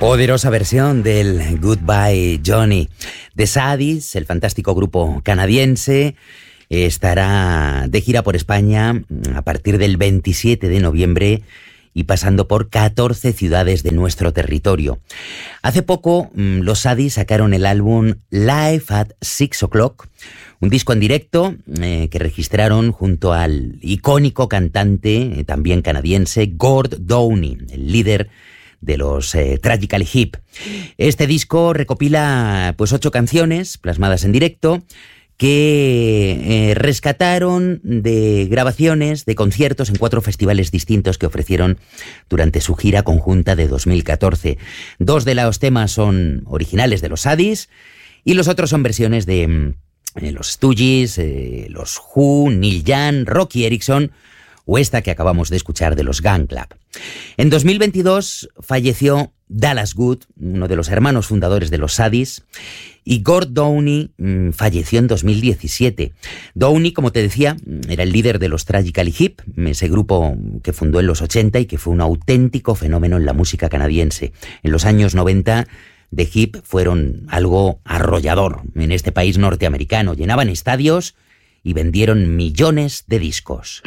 Poderosa versión del Goodbye Johnny. The Saddies, el fantástico grupo canadiense, estará de gira por España a partir del 27 de noviembre y pasando por 14 ciudades de nuestro territorio. Hace poco, los Saddies sacaron el álbum Live at 6 O'Clock, un disco en directo que registraron junto al icónico cantante, también canadiense, Gord Downie, el líder de los Tragically Hip. Este disco recopila pues 8 canciones plasmadas en directo que rescataron de grabaciones, de conciertos en 4 festivales distintos que ofrecieron durante su gira conjunta de 2014. 2 de los temas son originales de los Saddies y los otros son versiones de los Stooges, los Who, Neil Young, Rocky Erickson o esta que acabamos de escuchar de los Gun Club. En 2022 falleció Dallas Good, uno de los hermanos fundadores de los Saddies, y Gord Downie falleció en 2017. Downie, como te decía, era el líder de los Tragically Hip, ese grupo que fundó en los 80 y que fue un auténtico fenómeno en la música canadiense. En los años 90, The Hip fueron algo arrollador en este país norteamericano. Llenaban estadios y vendieron millones de discos.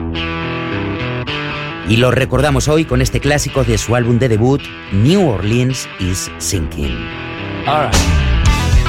Y lo recordamos hoy con este clásico de su álbum de debut, New Orleans is Sinking. All right.